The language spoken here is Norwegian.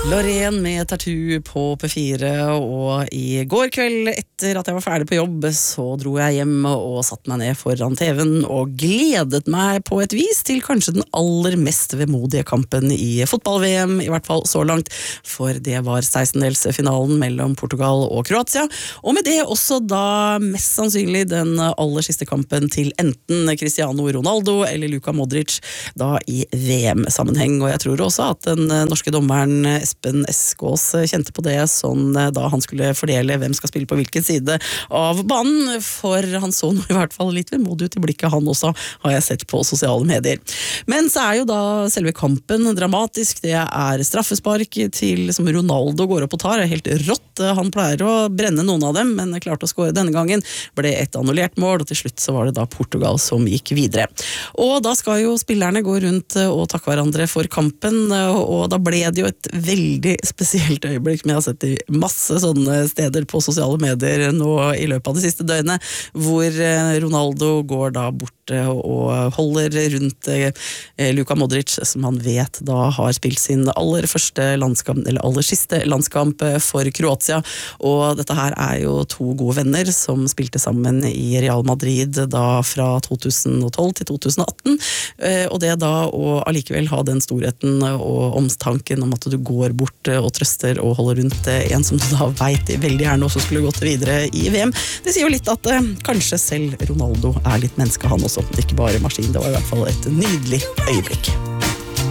Loreen med Tattoo på P4, og i går kveld etter at jeg var ferdig på jobb, så dro jeg hjem og satt meg ned foran TV-en og gledet meg på et vis til kanskje den aller mest vemodige kampen i fotball-VM, i hvert fall så langt, for det var 16-delsfinalen mellom Portugal og Kroatia, og med det også da mest sannsynlig den aller siste kampen til enten Cristiano Ronaldo eller Luka Modric da i VM-sammenheng, og jeg tror også at den norske dommeren Espen Eskås kjente på det sånn da han skulle fordele hvem skal spille på hvilken side av banen, for han så nå i hvert fall litt vemodig ut i blikket han også, har jeg sett på sosiale medier. Men så jo da selve kampen dramatisk, det straffespark til som Ronaldo går opp og tar, helt rått, han pleier å brenne noen av dem, men klarte å skåre denne gangen, ble et annullert mål, og til slutt så var det da Portugal som gikk videre. Og da skal jo spillerne gå rundt og takke hverandre for kampen, og da ble det jo et veldig spesielt øyeblikk, som jeg har sett i masse sånne steder på sosiale medier nå i løpet av det siste døgnet, hvor Ronaldo går da bort og holder rundt Luka Modric, som han vet da har spilt sin aller første landskamp, eller aller siste landskamp for Kroatia, og dette her jo to gode venner som spilte sammen i Real Madrid da fra 2012 til 2018, og det da å allikevel ha den storheten og omstanken om at du går bort og trøster og holder rundt en som du da vet veldig gjerne også skulle gått videre i VM. Det sier jo litt at kanskje selv Ronaldo litt menneske han også, ikke bare maskin. Det var i hvert fall et nydelig øyeblikk.